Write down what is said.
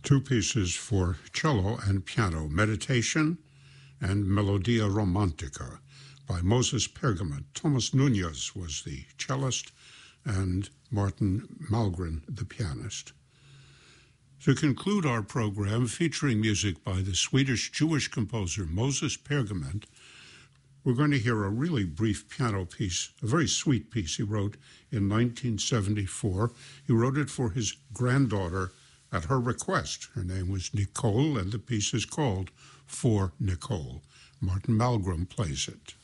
two pieces for cello and piano, Meditation and Melodia Romantica by Moses Pergament. Thomas Nunez was the cellist and Martin Malmgren the pianist. To conclude our program, featuring music by the Swedish Jewish composer Moses Pergament, we're going to hear a really brief piano piece, a very sweet piece he wrote in 1974. He wrote it for his granddaughter at her request. Her name was Nicole, and the piece is called For Nicole. Martin Malmgren plays it.